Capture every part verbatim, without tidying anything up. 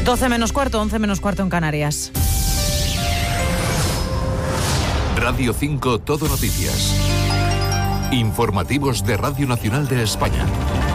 doce menos cuarto, once menos cuarto en Canarias. Radio cinco Todo Noticias. Informativos de Radio Nacional de España.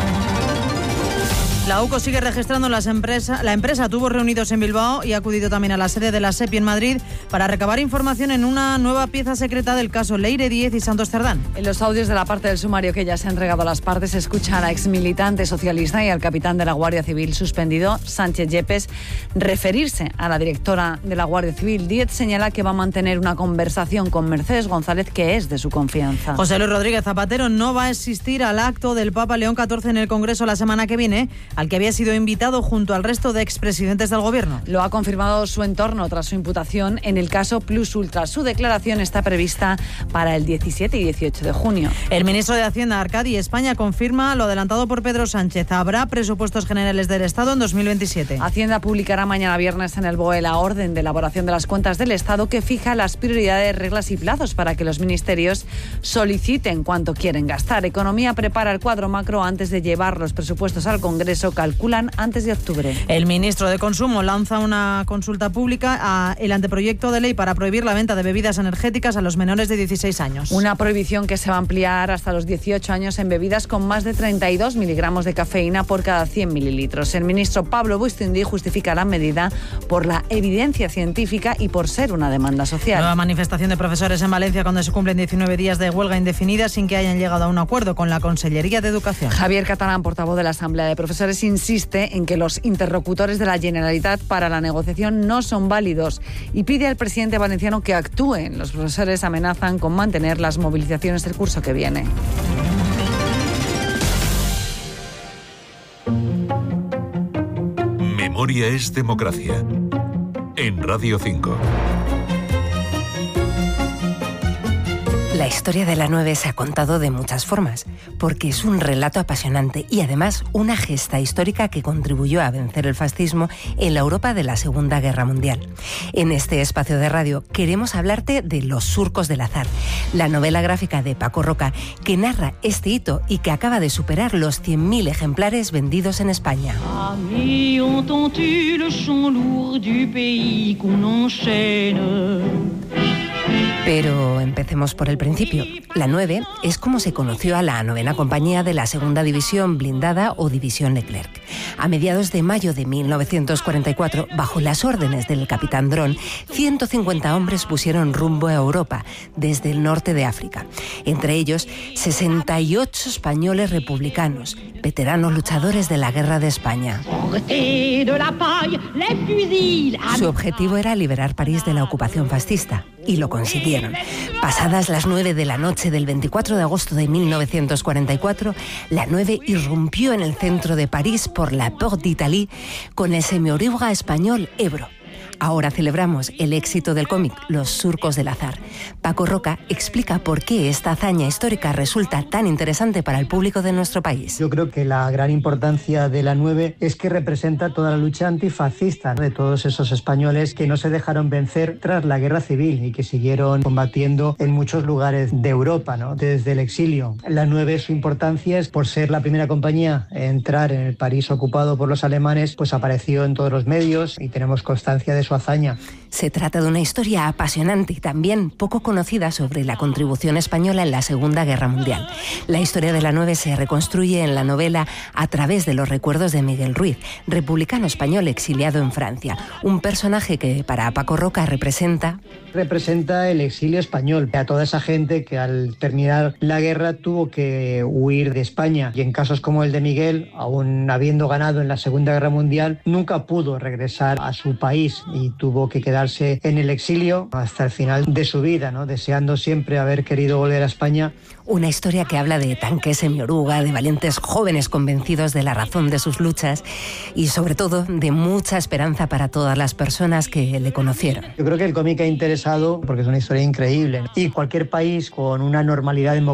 La U C O sigue registrando las empresas. La empresa tuvo reunidos en Bilbao y ha acudido también a la sede de la SEPI en Madrid para recabar información en una nueva pieza secreta del caso Leire Díez y Santos Cerdán. En los audios de la parte del sumario que ya se ha entregado a las partes se escucha a la exmilitante socialista y al capitán de la Guardia Civil suspendido, Sánchez Yepes, referirse a la directora de la Guardia Civil. Díez señala que va a mantener una conversación con Mercedes González, que es de su confianza. José Luis Rodríguez Zapatero no va a asistir al acto del Papa León catorce en el Congreso la semana que viene, al que había sido invitado junto al resto de expresidentes del Gobierno. Lo ha confirmado su entorno tras su imputación en el caso Plus Ultra. Su declaración está prevista para el diecisiete y dieciocho de junio. El ministro de Hacienda, Arcadi España, confirma lo adelantado por Pedro Sánchez. Habrá presupuestos generales del Estado en dos mil veintisiete. Hacienda publicará mañana viernes en el B O E la orden de elaboración de las cuentas del Estado que fija las prioridades, reglas y plazos para que los ministerios soliciten cuánto quieren gastar. Economía prepara el cuadro macro antes de llevar los presupuestos al Congreso. Calculan antes de octubre. El ministro de Consumo lanza una consulta pública a el anteproyecto de ley para prohibir la venta de bebidas energéticas a los menores de dieciséis años. Una prohibición que se va a ampliar hasta los dieciocho años en bebidas con más de treinta y dos miligramos de cafeína por cada cien mililitros. El ministro Pablo Buistindí justifica la medida por la evidencia científica y por ser una demanda social. Nueva manifestación de profesores en Valencia cuando se cumplen diecinueve días de huelga indefinida sin que hayan llegado a un acuerdo con la Consellería de Educación. Javier Catalán, portavoz de la Asamblea de Profesores, insiste en que los interlocutores de la Generalitat para la negociación no son válidos y pide al presidente valenciano que actúen. Los profesores amenazan con mantener las movilizaciones el curso que viene. Memoria es democracia. En Radio cinco. La historia de la nueve se ha contado de muchas formas, porque es un relato apasionante y además una gesta histórica que contribuyó a vencer el fascismo en la Europa de la Segunda Guerra Mundial. En este espacio de radio queremos hablarte de Los surcos del azar, la novela gráfica de Paco Roca que narra este hito y que acaba de superar los cien mil ejemplares vendidos en España. Pero empecemos por el principio. La nueve es como se conoció a la novena compañía de la segunda división blindada o división Leclerc. A mediados de mayo de mil novecientos cuarenta y cuatro, bajo las órdenes del capitán Dron, ciento cincuenta hombres pusieron rumbo a Europa desde el norte de África. Entre ellos, sesenta y ocho españoles republicanos, veteranos luchadores de la Guerra de España. Su objetivo era liberar París de la ocupación fascista. Y lo consiguieron. Pasadas las nueve de la noche del veinticuatro de agosto de mil novecientos cuarenta y cuatro, la nueve irrumpió en el centro de París por la Porte d'Italie con el semioruga español Ebro. Ahora celebramos el éxito del cómic Los surcos del azar. Paco Roca explica por qué esta hazaña histórica resulta tan interesante para el público de nuestro país. Yo creo que la gran importancia de la nueve es que representa toda la lucha antifascista de todos esos españoles que no se dejaron vencer tras la guerra civil y que siguieron combatiendo en muchos lugares de Europa, ¿no? Desde el exilio. La nueve, su importancia es por ser la primera compañía en entrar en el París ocupado por los alemanes, pues apareció en todos los medios y tenemos constancia de su hazaña. Se trata de una historia apasionante y también poco conocida sobre la contribución española en la Segunda Guerra Mundial. La historia de la nueve se reconstruye en la novela a través de los recuerdos de Miguel Ruiz, republicano español exiliado en Francia, un personaje que para Paco Roca representa... Representa el exilio español, a toda esa gente que al terminar la guerra tuvo que huir de España y en casos como el de Miguel, aún habiendo ganado en la Segunda Guerra Mundial, nunca pudo regresar a su país y tuvo que quedarse en el exilio hasta el final de su vida, ¿no? Deseando siempre haber querido volver a España. Una historia que habla de tanques semioruga, de valientes jóvenes convencidos de la razón de sus luchas y sobre todo de mucha esperanza para todas las personas que le conocieron. Yo creo que el cómic ha interesado porque es una historia increíble y cualquier país con una normalidad democrática